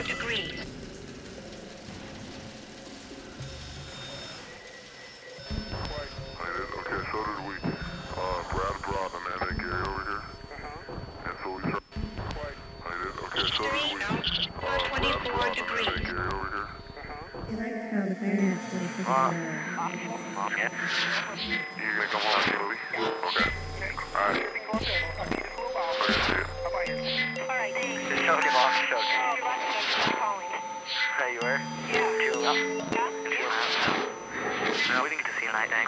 degrees. Okay, so did we. Brad brought the man and Gary over here. And so we tried. Okay, so did we. Brad brought the man and Gary over here. You like how the fire ants don't push Yeah. around. You gonna come home and see a movie? Okay. Alright. Okay, see ya. Alright, thanks. Just choke him off, choke him. Hey, you were? Yeah. Fuel up. Fuel out. No, we didn't get to see a night, thanks.